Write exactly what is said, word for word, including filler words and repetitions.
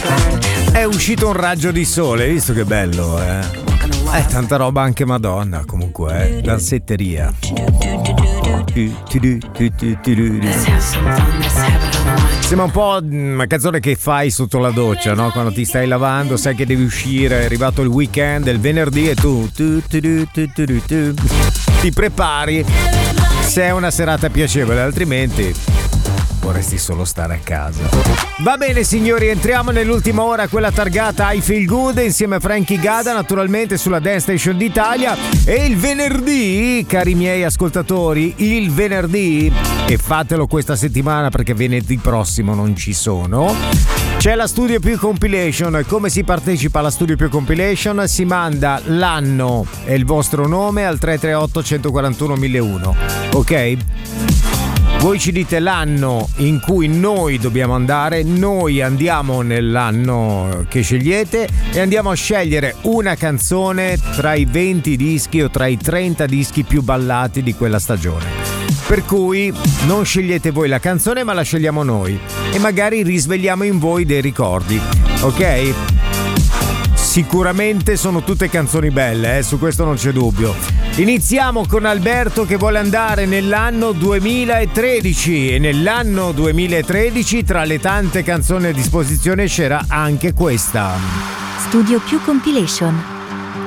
È uscito un raggio di sole, hai visto che bello, eh? Eh, tanta roba anche Madonna, comunque, eh. Danzetteria. Sembra un po' una canzone che fai sotto la doccia, no? Quando ti stai lavando, sai che devi uscire, è arrivato il weekend, è il venerdì e tu, tu, tu, tu, tu, tu, tu ti prepari se è una serata piacevole, altrimenti vorresti solo stare a casa. Va bene signori, entriamo nell'ultima ora, quella targata I Feel Good, insieme a Frankie Gada, naturalmente sulla Dance Station d'Italia. E il venerdì, cari miei ascoltatori, il venerdì, e fatelo questa settimana perché venerdì prossimo non ci sono, c'è la Studio Più Compilation. Come si partecipa alla Studio Più Compilation? Si manda l'anno e il vostro nome al tre tre otto uno quattro uno uno zero uno, ok? Voi ci dite l'anno in cui noi dobbiamo andare, noi andiamo nell'anno che scegliete e andiamo a scegliere una canzone tra i venti dischi o tra i trenta dischi più ballati di quella stagione. Per cui non scegliete voi la canzone ma la scegliamo noi e magari risvegliamo in voi dei ricordi, ok? Sicuramente sono tutte canzoni belle, eh? Su questo non c'è dubbio. Iniziamo con Alberto che vuole andare nell'anno duemilatredici e nell'anno duemilatredici tra le tante canzoni a disposizione c'era anche questa. Studio Più Compilation.